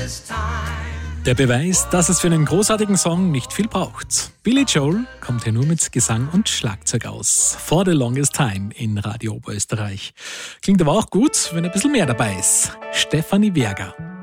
Der Beweis, dass es für einen großartigen Song nicht viel braucht. Billy Joel kommt hier nur mit Gesang und Schlagzeug aus. For the Longest Time in Radio Oberösterreich. Klingt aber auch gut, wenn ein bisschen mehr dabei ist. Stefanie Werger.